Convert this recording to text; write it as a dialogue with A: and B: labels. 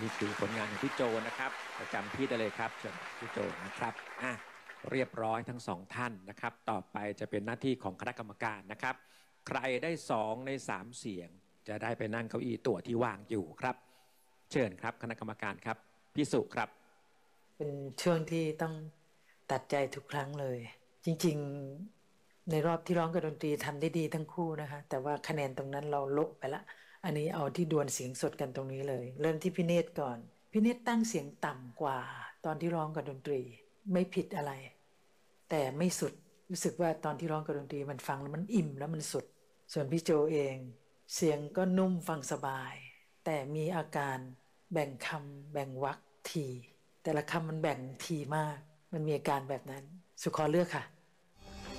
A: นี่คือผลงานของพี่โจนะครับประจำที่ได้เลยครับเชิญพี่โจนะครับเรียบร้อยทั้งสองท่านนะครับต่อไปจะเป็นหน้าที่ของคณะกรรมการนะครับใครได้2 ใน 3เสียงจะได้ไปนั่งเก้าอี้ตั๋วที่ว่างอยู่ครับเชิญครับคณะกรรมการครับพี่สุครับ
B: เป็นช่วงที่ต้องตัดใจทุกครั้งเลยจริงๆในรอบที่ร้องกับดนตรีทำได้ดีทั้งคู่นะคะแต่ว่าคะแนนตรงนั้นเราลบไปละอันนี้เอาที่ดวลเสียงสดกันตรงนี้เลยเริ่มที่พี่เนตรก่อนพี่เนตรตั้งเสียงต่ำกว่าตอนที่ร้องกับดนตรีไม่ผิดอะไรแต่ไม่สุดรู้สึกว่าตอนที่ร้องกับดนตรีมันฟังแล้วมันอิ่มแล้วมันสุดส่วนพี่โจเองเสียงก็นุ่มฟังสบายแต่มีอาการแบ่งคำแบ่งวรรคทีแต่ละคำมันแบ่งทีมากมันมีอาการแบบนั้นสุขอเลือกค่ะ